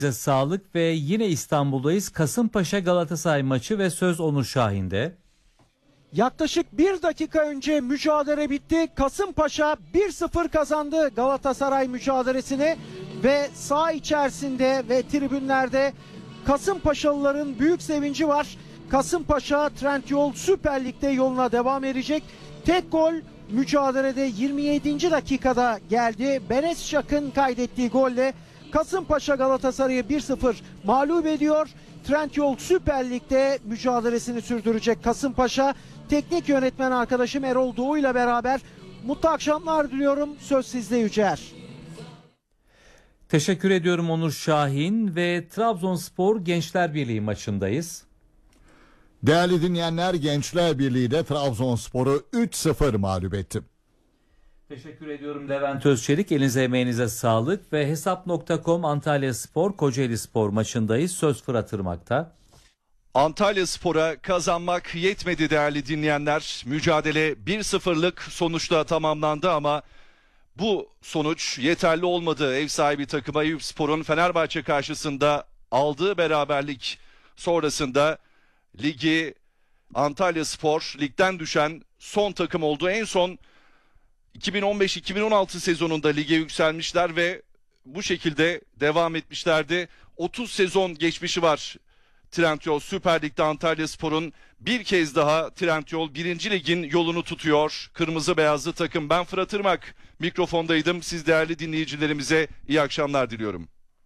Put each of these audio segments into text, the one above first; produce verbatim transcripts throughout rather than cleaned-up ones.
Size sağlık ve yine İstanbul'dayız. Kasımpaşa Galatasaray maçı ve söz Onur Şahin'de. Yaklaşık bir dakika önce mücadele bitti. Kasımpaşa bir sıfır kazandı Galatasaray mücadelesini ve saha içerisinde ve tribünlerde Kasımpaşalıların büyük sevinci var. Kasımpaşa Trendyol Süper Lig'de yoluna devam edecek. Tek gol mücadelede yirmi yedinci dakikada geldi. Benes Şak'ın kaydettiği golle Kasımpaşa Galatasaray'ı bir sıfır mağlup ediyor. Trendyol Süper Lig'de mücadelesini sürdürecek Kasımpaşa. Teknik yönetmen arkadaşım Erol Doğu ile beraber mutlu akşamlar diliyorum. Söz sizde Yücer. Teşekkür ediyorum Onur Şahin ve Trabzonspor Gençler Birliği maçındayız. Değerli dinleyenler, Gençler Birliği de Trabzonspor'u üç sıfır mağlup etti. Teşekkür ediyorum Levent Özçelik. Elinize emeğinize sağlık ve hesap nokta com Antalya Spor Kocaeli Spor maçındayız. Söz Fırat Irmak'ta. Antalya Spor'a kazanmak yetmedi değerli dinleyenler. Mücadele bir sıfırlık sonuçla tamamlandı ama bu sonuç yeterli olmadı. Ev sahibi takıma Eyüpspor'un Fenerbahçe karşısında aldığı beraberlik sonrasında ligi Antalya Spor ligden düşen son takım oldu. En son iki bin on beş iki bin on altı sezonunda lige yükselmişler ve bu şekilde devam etmişlerdi. otuz sezon geçmişi var Trendyol Süper Lig'de Antalyaspor'un. Bir kez daha Trendyol birinci Lig'in yolunu tutuyor. Kırmızı beyazlı takım. Ben Fırat Irmak mikrofondaydım. Siz değerli dinleyicilerimize iyi akşamlar diliyorum.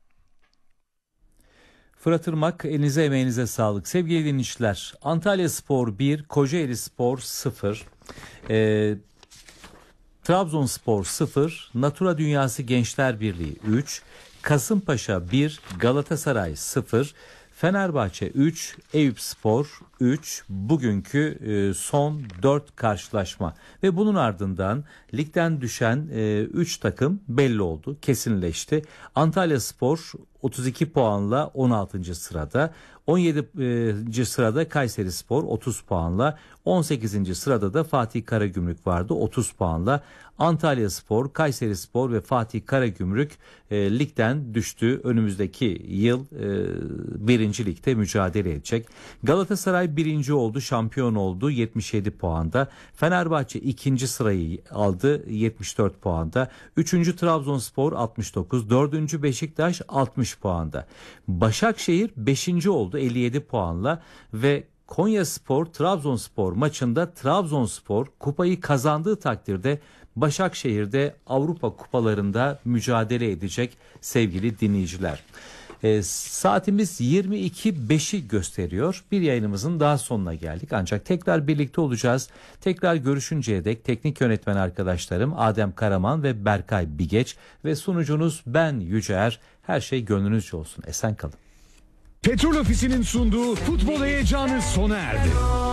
Fırat Irmak, elinize emeğinize sağlık. Sevgili dinleyiciler, Antalyaspor bir, Kocaeli Spor sıfır. Eee Trabzonspor sıfır, Natura Dünyası Gençler Birliği üç, Kasımpaşa bir, Galatasaray sıfır, Fenerbahçe üç, Eyüpspor üç, bugünkü e, son dört karşılaşma ve bunun ardından ligden düşen üç e, takım belli oldu, kesinleşti. Antalyaspor otuz iki puanla on altıncı sırada, on yedinci sırada Kayserispor otuz puanla, on sekizinci sırada da Fatih Karagümrük vardı otuz puanla. Antalyaspor, Kayserispor ve Fatih Karagümrük e, ligden düştü. Önümüzdeki yıl e, birinci ligde mücadele edecek. Galatasaray birinci oldu, şampiyon oldu yetmiş yedi puanda. Fenerbahçe ikinci sırayı aldı yetmiş dört puanda. Üçüncü Trabzonspor altmış dokuz, dördüncü Beşiktaş altmış puanda. Başakşehir beşinci oldu elli yedi puanla ve Konyaspor Trabzonspor maçında Trabzonspor kupayı kazandığı takdirde Başakşehir'de Avrupa kupalarında mücadele edecek sevgili dinleyiciler. E, saatimiz yirmi iki beşi gösteriyor. Bir yayınımızın daha sonuna geldik. Ancak tekrar birlikte olacağız. Tekrar görüşünceye dek teknik yönetmen arkadaşlarım Adem Karaman ve Berkay Bigeç ve sunucunuz ben Yücer. Her şey gönlünüzce olsun. Esen kalın. Petrol Ofisi'nin sunduğu futbol heyecanı sona erdi.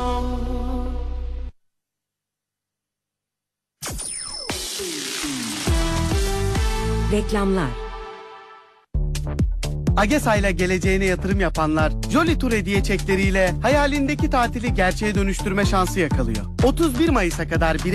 Reklamlar. AGESA ile geleceğine yatırım yapanlar Jolly Tour hediye çekleriyle hayalindeki tatili gerçeğe dönüştürme şansı yakalıyor. otuz bir Mayıs'a kadar